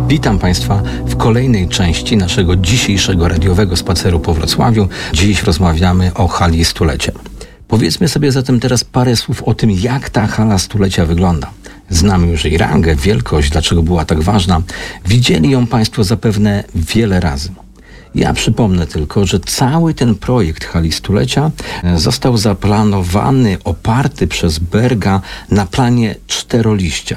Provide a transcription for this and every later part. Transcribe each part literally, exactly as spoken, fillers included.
Witam Państwa w kolejnej części naszego dzisiejszego radiowego spaceru po Wrocławiu. Dziś rozmawiamy o hali stulecia. Powiedzmy sobie zatem teraz parę słów o tym, jak ta hala stulecia wygląda. Znamy już jej rangę, wielkość, dlaczego była tak ważna. Widzieli ją Państwo zapewne wiele razy. Ja przypomnę tylko, że cały ten projekt hali stulecia został zaplanowany, oparty przez Berga na planie czteroliścia.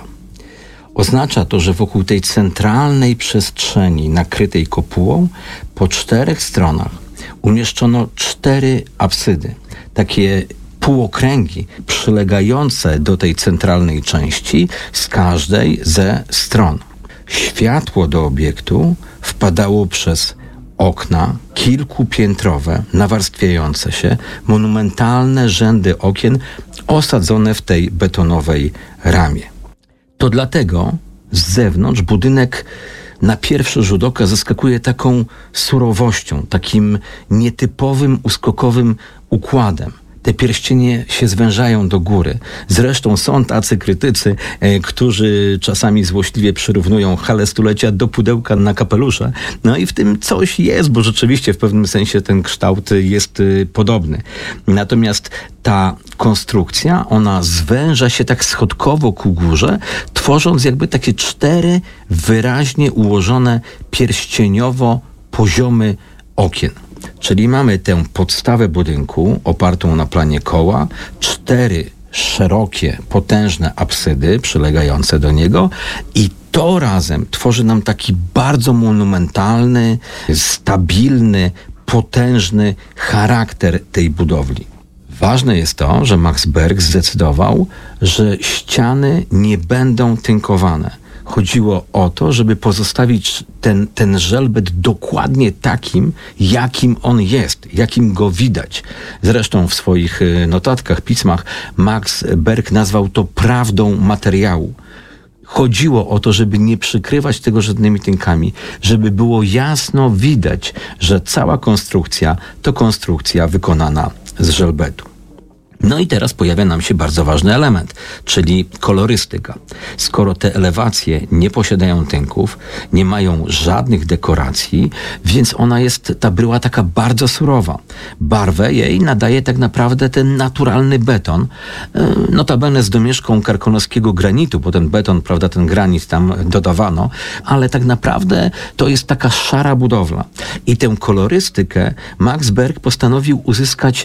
Oznacza to, że wokół tej centralnej przestrzeni nakrytej kopułą po czterech stronach umieszczono cztery apsydy, takie półokręgi przylegające do tej centralnej części z każdej ze stron. Światło do obiektu wpadało przez okna kilkupiętrowe, nawarstwiające się, monumentalne rzędy okien osadzone w tej betonowej ramie. To dlatego z zewnątrz budynek na pierwszy rzut oka zaskakuje taką surowością, takim nietypowym, uskokowym układem. Te pierścienie się zwężają do góry. Zresztą są tacy krytycy, e, którzy czasami złośliwie przyrównują halę stulecia do pudełka na kapelusze. No i w tym coś jest, bo rzeczywiście w pewnym sensie ten kształt jest y, podobny. Natomiast ta konstrukcja, ona zwęża się tak schodkowo ku górze, tworząc jakby takie cztery wyraźnie ułożone pierścieniowo poziomy okien. Czyli mamy tę podstawę budynku opartą na planie koła, cztery szerokie, potężne apsydy przylegające do niego i to razem tworzy nam taki bardzo monumentalny, stabilny, potężny charakter tej budowli. Ważne jest to, że Max Berg zdecydował, że ściany nie będą tynkowane. Chodziło o to, żeby pozostawić ten, ten żelbet dokładnie takim, jakim on jest, jakim go widać. Zresztą w swoich notatkach, pismach Max Berg nazwał to prawdą materiału. Chodziło o to, żeby nie przykrywać tego żadnymi tynkami, żeby było jasno widać, że cała konstrukcja to konstrukcja wykonana z żelbetu. No i teraz pojawia nam się bardzo ważny element, czyli kolorystyka. Skoro te elewacje nie posiadają tynków, nie mają żadnych dekoracji, więc ona jest, ta bryła taka bardzo surowa. Barwę jej nadaje tak naprawdę ten naturalny beton, notabene z domieszką karkonoskiego granitu, bo ten beton, prawda, ten granit tam dodawano, ale tak naprawdę to jest taka szara budowla. I tę kolorystykę Max Berg postanowił uzyskać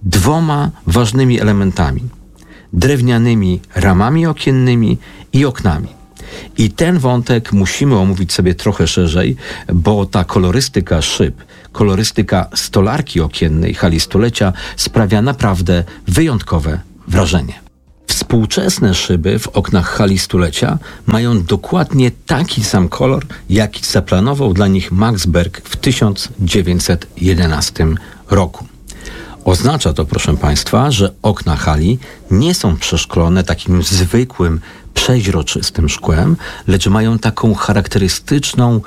dwoma ważnymi elementami. Drewnianymi ramami okiennymi i oknami. I ten wątek musimy omówić sobie trochę szerzej, bo ta kolorystyka szyb, kolorystyka stolarki okiennej hali stulecia sprawia naprawdę wyjątkowe wrażenie. Współczesne szyby w oknach hali stulecia mają dokładnie taki sam kolor, jaki zaplanował dla nich Max Berg w tysiąc dziewięćset jedenastym roku. Oznacza to, proszę Państwa, że okna hali nie są przeszklone takim zwykłym, przeźroczystym szkłem, lecz mają taką charakterystyczną,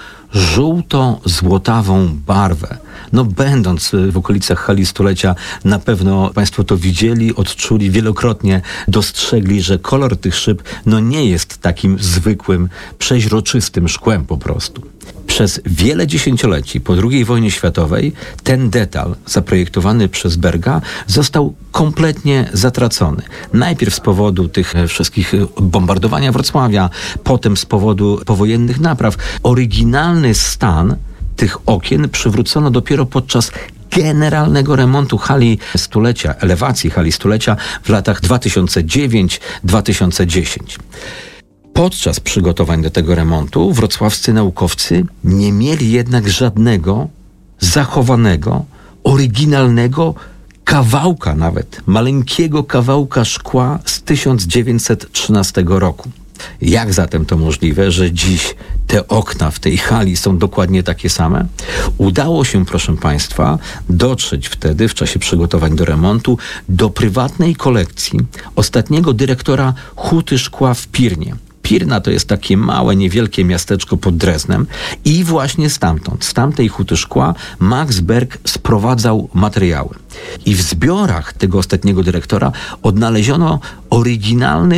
żółto-złotawą barwę. No, będąc w okolicach hali stulecia, na pewno Państwo to widzieli, odczuli, wielokrotnie dostrzegli, że kolor tych szyb no nie jest takim zwykłym, przeźroczystym szkłem po prostu. Przez wiele dziesięcioleci po drugiej wojnie światowej ten detal zaprojektowany przez Berga został kompletnie zatracony. Najpierw z powodu tych wszystkich bombardowania Wrocławia, potem z powodu powojennych napraw. Oryginalny stan tych okien przywrócono dopiero podczas generalnego remontu hali stulecia, elewacji hali stulecia w latach dwa tysiące dziewiąty do dwa tysiące dziesiątego. Podczas przygotowań do tego remontu wrocławscy naukowcy nie mieli jednak żadnego zachowanego, oryginalnego kawałka nawet, maleńkiego kawałka szkła z tysiąc dziewięćset trzynastego roku. Jak zatem to możliwe, że dziś te okna w tej hali są dokładnie takie same? Udało się, proszę Państwa, dotrzeć wtedy, w czasie przygotowań do remontu, do prywatnej kolekcji ostatniego dyrektora Huty Szkła w Pirnie. Pirna to jest takie małe, niewielkie miasteczko pod Dreznem i właśnie stamtąd, z tamtej Huty Szkła Max Berg sprowadzał materiały. I w zbiorach tego ostatniego dyrektora odnaleziono oryginalny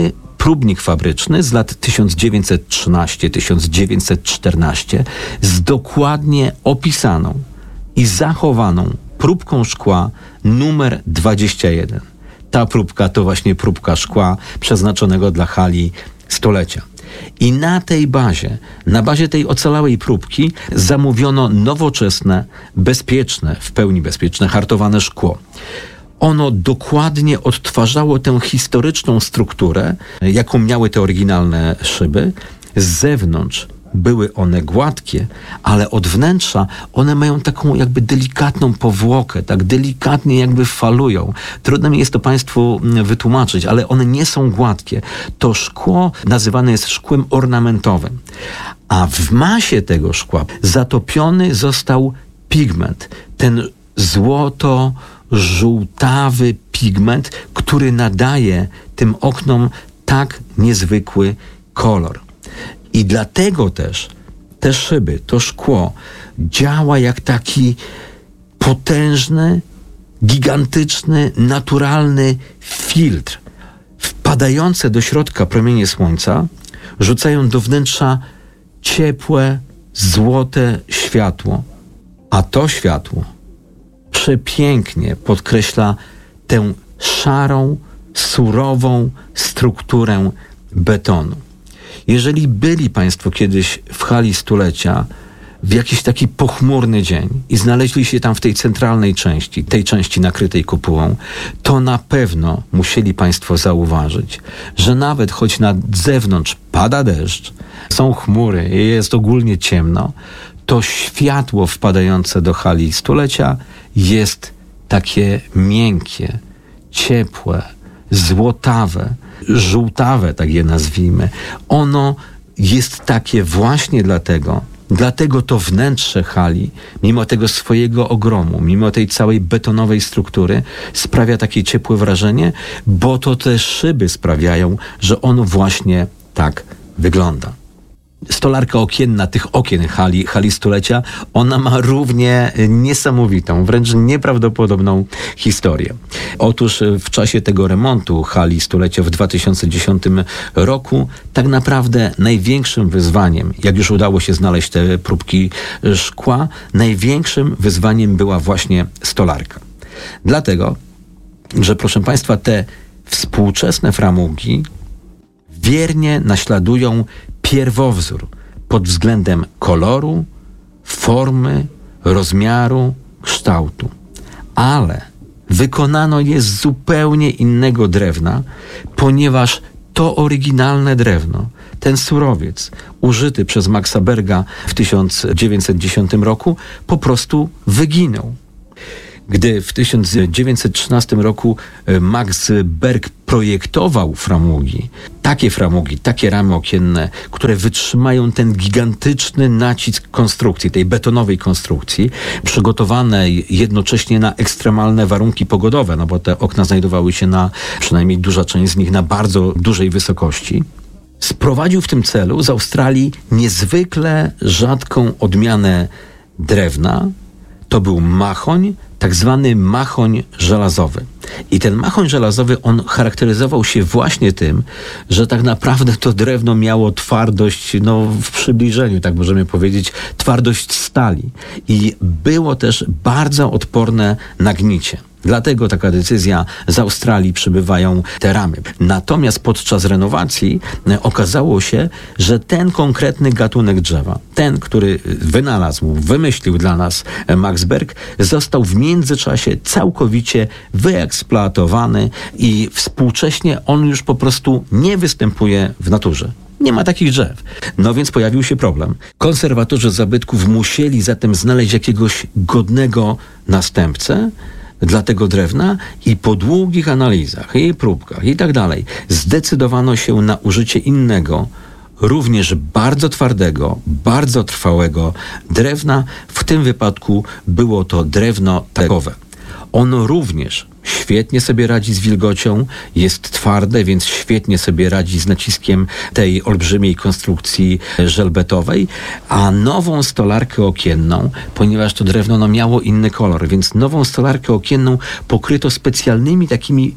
próbnik fabryczny z lat tysiąc dziewięćset trzynaście do tysiąc dziewięćset czternaście z dokładnie opisaną i zachowaną próbką szkła numer dwadzieścia jeden. Ta próbka to właśnie próbka szkła przeznaczonego dla hali stulecia. I na tej bazie, na bazie tej ocalałej próbki zamówiono nowoczesne, bezpieczne, w pełni bezpieczne, hartowane szkło. Ono dokładnie odtwarzało tę historyczną strukturę, jaką miały te oryginalne szyby. Z zewnątrz były one gładkie, ale od wnętrza one mają taką jakby delikatną powłokę, tak delikatnie jakby falują. Trudno mi jest to Państwu wytłumaczyć, ale one nie są gładkie. To szkło nazywane jest szkłem ornamentowym. A w masie tego szkła zatopiony został pigment. Ten złoto-żółtawy pigment, który nadaje tym oknom tak niezwykły kolor. I dlatego też te szyby, to szkło działa jak taki potężny, gigantyczny, naturalny filtr. Wpadające do środka promienie słońca rzucają do wnętrza ciepłe, złote światło. A to światło przepięknie podkreśla tę szarą, surową strukturę betonu. Jeżeli byli Państwo kiedyś w hali stulecia w jakiś taki pochmurny dzień i znaleźli się tam w tej centralnej części, tej części nakrytej kopułą, to na pewno musieli Państwo zauważyć, że nawet choć na zewnątrz pada deszcz, są chmury i jest ogólnie ciemno, to światło wpadające do hali stulecia jest takie miękkie, ciepłe, złotawe, żółtawe, tak je nazwijmy. Ono jest takie właśnie dlatego, dlatego to wnętrze hali, mimo tego swojego ogromu, mimo tej całej betonowej struktury, sprawia takie ciepłe wrażenie, bo to te szyby sprawiają, że ono właśnie tak wygląda. Stolarka okienna tych okien hali, hali stulecia, ona ma równie niesamowitą, wręcz nieprawdopodobną historię. Otóż w czasie tego remontu hali stulecia w dwa tysiące dziesiątym roku tak naprawdę największym wyzwaniem, jak już udało się znaleźć te próbki szkła, największym wyzwaniem była właśnie stolarka. Dlatego, że proszę Państwa, te współczesne framugi wiernie naśladują pierwowzór pod względem koloru, formy, rozmiaru, kształtu. Ale wykonano je z zupełnie innego drewna, ponieważ to oryginalne drewno, ten surowiec użyty przez Maxa Berga w tysiąc dziewięćset dziesiątym roku po prostu wyginął. Gdy w tysiąc dziewięćset trzynastym roku Max Berg projektował framugi, takie framugi, takie ramy okienne, które wytrzymają ten gigantyczny nacisk konstrukcji, tej betonowej konstrukcji, przygotowanej jednocześnie na ekstremalne warunki pogodowe, no bo te okna znajdowały się na, przynajmniej duża część z nich, na bardzo dużej wysokości, sprowadził w tym celu z Australii niezwykle rzadką odmianę drewna. To był machoń, tak zwany machoń żelazowy. I ten machoń żelazowy, on charakteryzował się właśnie tym, że tak naprawdę to drewno miało twardość, no w przybliżeniu, tak możemy powiedzieć, twardość stali. I było też bardzo odporne na gnicie. Dlatego taka decyzja, z Australii przybywają te ramy. Natomiast podczas renowacji okazało się, że ten konkretny gatunek drzewa, ten, który wynalazł, wymyślił dla nas Max Berg, został w międzyczasie całkowicie wyeksploatowany i współcześnie on już po prostu nie występuje w naturze. Nie ma takich drzew. No więc pojawił się problem. Konserwatorzy zabytków musieli zatem znaleźć jakiegoś godnego następcę dla tego drewna i po długich analizach i próbkach i tak dalej zdecydowano się na użycie innego, również bardzo twardego, bardzo trwałego drewna. W tym wypadku było to drewno tegowe. Ono również świetnie sobie radzi z wilgocią, jest twarde, więc świetnie sobie radzi z naciskiem tej olbrzymiej konstrukcji żelbetowej, a nową stolarkę okienną, ponieważ to drewno no, miało inny kolor, więc nową stolarkę okienną pokryto specjalnymi takimi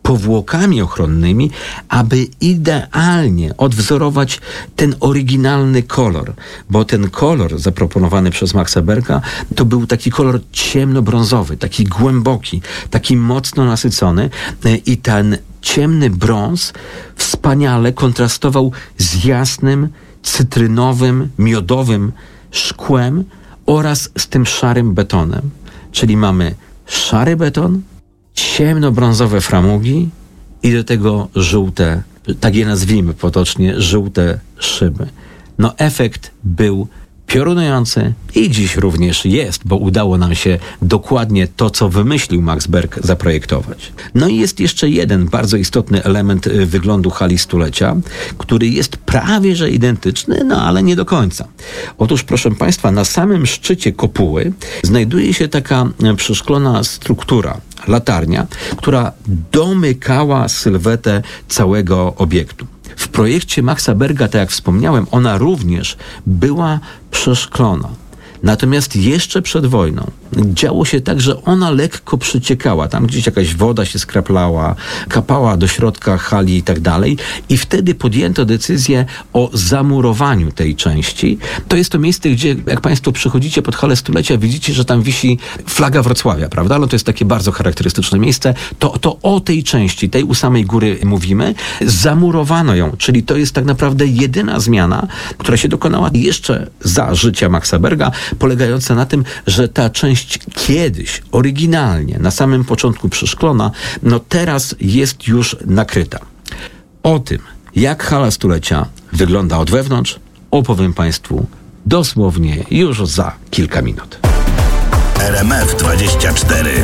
powłokami ochronnymi, aby idealnie odwzorować ten oryginalny kolor, bo ten kolor zaproponowany przez Maxa Berga to był taki kolor ciemnobrązowy, taki głęboki, taki mocno nasycony i ten ciemny brąz wspaniale kontrastował z jasnym, cytrynowym, miodowym szkłem oraz z tym szarym betonem. Czyli mamy szary beton, ciemnobrązowe framugi i do tego żółte, tak je nazwijmy potocznie, żółte szyby. No efekt był piorunujący i dziś również jest, bo udało nam się dokładnie to, co wymyślił Max Berg, zaprojektować. No i jest jeszcze jeden bardzo istotny element wyglądu hali stulecia, który jest prawie że identyczny, no ale nie do końca. Otóż, proszę Państwa, na samym szczycie kopuły znajduje się taka przeszklona struktura, latarnia, która domykała sylwetę całego obiektu. W projekcie Maxa Berga, tak jak wspomniałem, ona również była przeszklona. Natomiast jeszcze przed wojną działo się tak, że ona lekko przyciekała. Tam gdzieś jakaś woda się skraplała, kapała do środka hali i tak dalej. I wtedy podjęto decyzję o zamurowaniu tej części. To jest to miejsce, gdzie jak Państwo przychodzicie pod halę stulecia, widzicie, że tam wisi flaga Wrocławia, prawda? No to jest takie bardzo charakterystyczne miejsce. To, to o tej części, tej u samej góry mówimy. Zamurowano ją, czyli to jest tak naprawdę jedyna zmiana, która się dokonała jeszcze za życia Maxa Berga, polegająca na tym, że ta część kiedyś, oryginalnie, na samym początku przeszklona, no teraz jest już nakryta. O tym, jak hala stulecia wygląda od wewnątrz, opowiem Państwu dosłownie już za kilka minut. R M F dwadzieścia cztery.